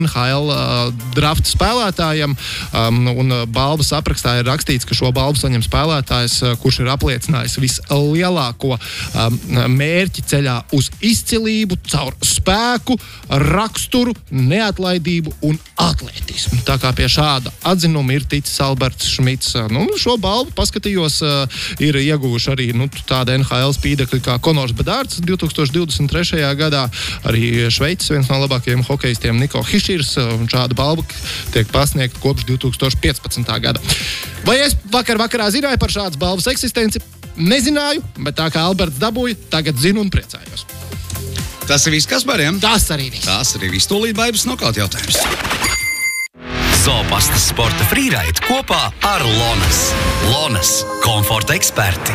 NHL draft spēlētājam, un balvas aprakstā ir rakstīts, ka šo balvu saņem spēlētājs, kurš ir apliecinājis vislielāko mērķi ceļā uz izcilību, caur spēku, raksturu, neatlaidību un atlētismu. Tā kā pie šāda atzinuma ir ticis Alberts Šmits. Šo balvu paskatījos, ir ieguvuši arī tāda NHL spīdekļi kā Konors Bedārds 2023. gadā, arī Šveicis viens no labākajiem hokejistiem Niko Hiširs, un šāda balva tiek pasniegta kopš 2015. gada. Vai es vakarā zināju par šādas balvas eksistenci? Nezināju, bet tā kā Alberts dabūja, tagad zinu un priecājos. Tas ir viss, Kaspariem? Tas arī viss. Tas arī viss. Tūlīt Baibas nokaut jautājums. Zopastas sporta frīraid kopā ar Lonas. Lonas – komforta eksperti.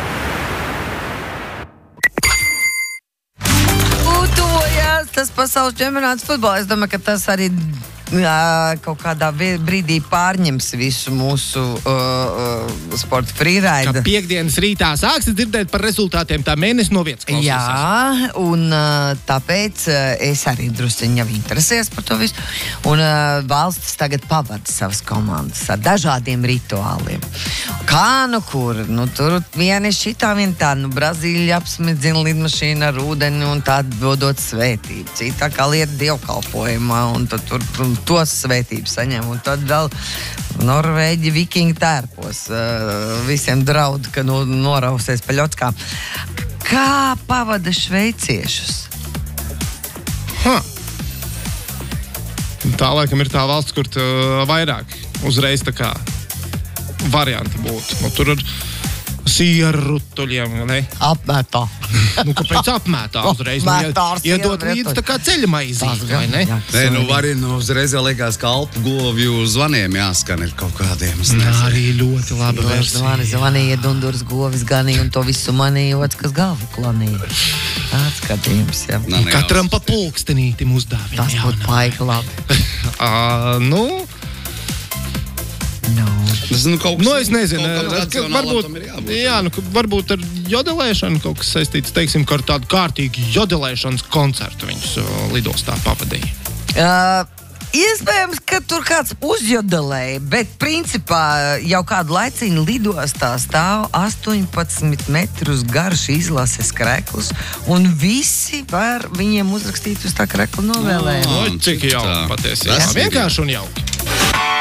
Tas pasaules čempionāts futbolā. Es domāju, ka tas arī kaut kādā brīdī pārņems visu mūsu sporta frīraida. Kā piekdienas rītā sāksi dzirdēt par rezultātiem, tā mēnesis no vietas klausīsies. Jā, un tāpēc es arī drusciņi jau interesējos par to visu. Un valstis tagad pavada savas komandas ar dažādiem rituāliem. Kā kur? Tur viena ir šitā, viena tā. Brazīļa apsmidzina lidmašīnu ar ūdeni un tā dodot svētību. Citā kā lieta dievkalpojumā un tad tur tos svētības saņem. Un tad vēl Norvēģi vikingi tērpos. Visiem draud, ka norausies pa ļockām. Kā pavada šveiciešus? Tā laikam ir tā valsts, kur vairāk uzreiz tā kā varianti būtu. Tur ir sierrutuļiem, ne? Apmētā. Kāpēc apmētā uzreiz? Iedot līdz tā kā ceļa maizīt, vai ne? Var uzreiz jau liekas, ka alpu govju zvaniem jāskan ir kaut kādiem. Arī ļoti labi versija. Zvanīja Dunduras govis ganīja un to visu manīja otrs, kas galvu klanīja. Tāds skatījums, jā. Katram pa pulkstenītim uzdāvina. Tas būtu paika labi. Es nezinu, varbūt ar jodelēšanu kaut kas saistīts, teiksim, ka ar tādu kārtīgu jodelēšanas koncertu viņus lidostā pavadīja. Iespējams, ka tur kāds uzjodelēja, bet principā jau kādu laiciņu lidostā stāv 18 metrus garš izlases krekls, un visi var viņiem uzrakstīt uz tā krekla novēlējumu. Cik jauki patiesībā. Vienkārši un jauki.